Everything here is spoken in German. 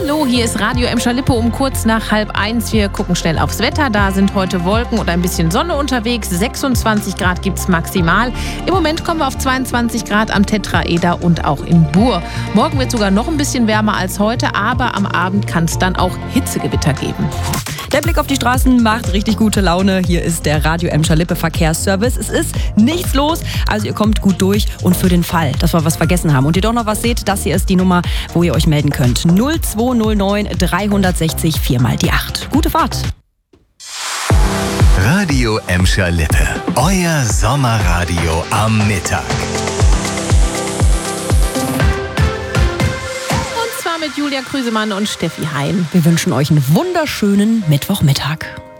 Hallo, hier ist Radio Emscher-Lippe um kurz nach 12:30. Wir gucken schnell aufs Wetter. Da sind heute Wolken und ein bisschen Sonne unterwegs. 26 Grad gibt's maximal. Im Moment kommen wir auf 22 Grad am Tetraeder und auch in Buhr. Morgen wird sogar noch ein bisschen wärmer als heute, aber am Abend kann es dann auch Hitzegewitter geben. Der Blick auf die Straßen macht richtig gute Laune. Hier ist der Radio Emscher-Lippe Verkehrsservice. Es ist nichts los, also ihr kommt gut durch. Und für den Fall, dass wir was vergessen haben und ihr doch noch was seht, das hier ist die Nummer, wo ihr euch melden könnt. 0209 360 4 mal die 8. Gute Fahrt. Radio Emscher-Lippe. Euer Sommerradio am Mittag. Mit Julia Krüsemann und Steffi Hein. Wir wünschen euch einen wunderschönen Mittwochmittag.